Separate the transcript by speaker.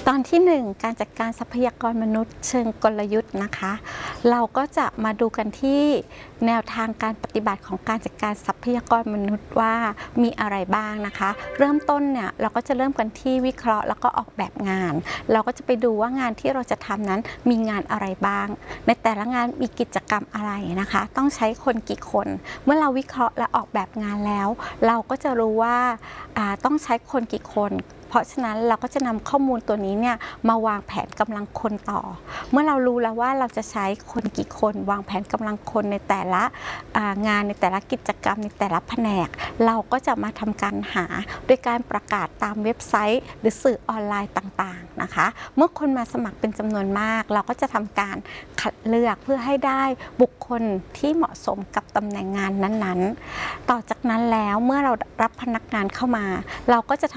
Speaker 1: ตอนที่1การจัดการทรัพยากรมนุษย์เชิงกลยุทธ์นะคะเราก็จะมาดูกันที่แนวทางการปฏิบัติของการจัดการทรัพยากรมนุษย์ว่ามีอะไรบ้างนะคะเริ่มต้นเนี่ยเราก็จะเริ่มกันที่วิเคราะห์แล้วก็ออกแบบงานเราก็จะไปดูว่างานที่เราจะทำนั้นมีงานอะไรบ้างในแต่ละงานมีกิจกรรมอะไรนะคะต้องใช้คนกี่คนเมื่อเราวิเคราะห์และออกแบบงานแล้วเราก็จะรู้ว่าต้องใช้คนกี่คนเพราะฉะนั้นเราก็จะนำข้อมูลตัวนี้เนี่ยมาวางแผนกำลังคนต่อเมื่อเรารู้แล้วว่าเราจะใช้คนกี่คนวางแผนกำลังคนในแต่ละงานในแต่ละกิจกรรมในแต่ละแผนกเราก็จะมาทำการหาโดยการประกาศตามเว็บไซต์หรือสื่อออนไลน์ต่างๆนะคะเมื่อคนมาสมัครเป็นจำนวนมากเราก็จะทำการคัดเลือกเพื่อให้ได้บุคคลที่เหมาะสมกับตำแหน่งงานนั้นๆต่อจากนั้นแล้วเมื่อเรารับพนักงานเข้ามาเราก็จะ